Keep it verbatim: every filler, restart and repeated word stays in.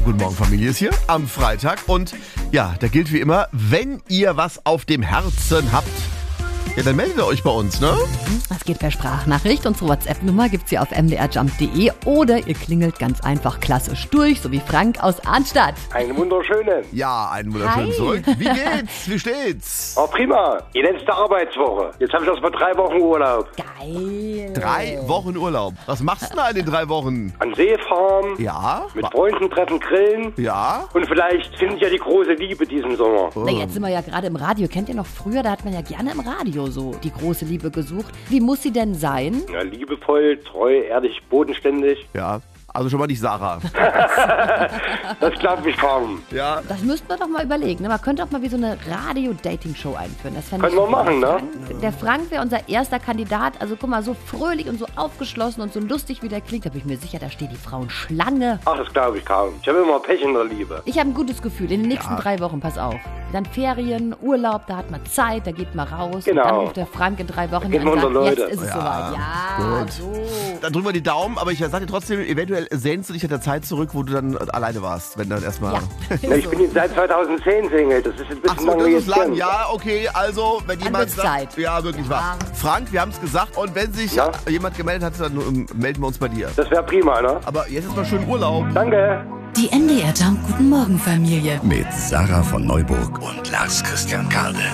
Guten Morgen, Familie ist hier am Freitag und ja, da gilt wie immer, wenn ihr was auf dem Herzen habt, ja, dann meldet ihr euch bei uns, ne? Das geht per Sprachnachricht. Unsere WhatsApp-Nummer gibt's hier auf m d r jump punkt d e oder ihr klingelt ganz einfach klassisch durch, so wie Frank aus Arnstadt. Einen wunderschönen. Ja, einen wunderschönen Hi. zurück. Wie geht's? Wie steht's? Oh, prima. Die letzte Arbeitswoche. Jetzt habe ich erst mal drei Wochen Urlaub. Geil. Drei Wochen Urlaub. Was machst du denn da in den drei Wochen? An See fahren, Ja? mit Freunden treffen, grillen. Ja? Und vielleicht finde ich ja die große Liebe diesen Sommer. Na, jetzt sind wir ja gerade im Radio. Kennt ihr noch früher, da hat man ja gerne im Radio so die große Liebe gesucht. Wie muss sie denn sein? Ja, liebevoll, treu, ehrlich, bodenständig. Ja. Also schon mal nicht Sarah. Das glaube ich kaum. Ja. Das müssten wir doch mal überlegen. Ne? Man könnte auch mal wie so eine Radio-Dating-Show einführen. Das fände ich Können wir super. machen, ne? Frank, der Frank wäre unser erster Kandidat. Also guck mal, so fröhlich und so aufgeschlossen und so lustig wie der klingt. Da bin ich mir sicher, da stehen die Frauen Schlange. Ach, das glaube ich kaum. Ich habe immer Pech in der Liebe. Ich habe ein gutes Gefühl. In den nächsten Ja. drei Wochen, pass auf. Dann Ferien, Urlaub, da hat man Zeit, da geht man raus. Genau. Und dann ruft der Frank in drei Wochen geht an und man sagt, unter jetzt Leute. ist es Ja, soweit. Ja, gut. so. Dann drücken wir die Daumen, aber ich sage dir trotzdem, eventuell sehnst du dich an der Zeit zurück, wo du dann alleine warst, wenn dann erstmal... Ja, Na, ich so. bin jetzt seit zweitauszehn Single. Das ist ein Ach bisschen so, lange das ist jetzt lang. hin. Ja, okay, also, wenn jemand wird's sagt... Zeit. Ja, wirklich wahr. Frank, wir haben es gesagt und wenn sich Ja? jemand gemeldet hat, dann ähm, melden wir uns bei dir. Das wäre prima, ne? Aber jetzt ist mal schön Urlaub. Danke. Die M D R Jump Guten Morgen Familie. Mit Sarah von Neuburg und Lars Christian Kade.